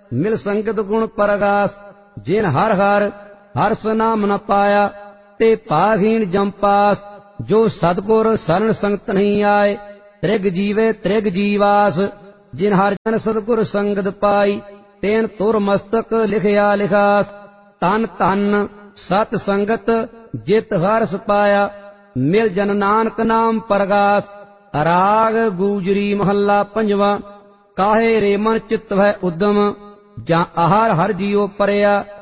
ਮਿਲ ਸੰਗਤ ਗੁਣ ਪਰਗਾਸ। ਜਿਨ ਹਰ ਹਰ ਹਰਸ ਨਾਮ ਨ ਪਾਇਆ, ਤੇ ਭਾਗਹੀਣ ਜੰਪਾਸ। ਜੋ ਸਤਿਗੁਰ ਸਰਣ ਸੰਗਤ ਨਹੀਂ ਆਏ, ਤ੍ਰਿਗ ਜੀਵੇ ਤ੍ਰਿਗ ਜੀਵਾਸ। ਜਿਨ ਹਰ ਜਨ ਸਤਿਗੁਰ ਸੰਗਤ ਪਾਈ, ਤੈਨ ਤੁਰ ਮਸਤਕ ਲਿਖਿਆ ਲਿਖਾਸ। ਤਨ ਧਨ ਸਤ ਸੰਗਤ ਜਿਤ ਹਰਸ ਪਾਇਆ, ਮਿਲ ਜਨ ਨਾਨਕ ਨਾਮ ਪਰਗਾਸ। ਰਾਗ ਗੂਜਰੀ ਮਹੱਲਾ ਪੰਜਵਾਂ। ਕਾਹੇ ਰੇ ਮਨ ਚਿਤ ਵੈ ਉਦਮ, ਜਾਂ ਆਹਾਰ ਹਰ ਜੀਉ ਪਰਿਆ।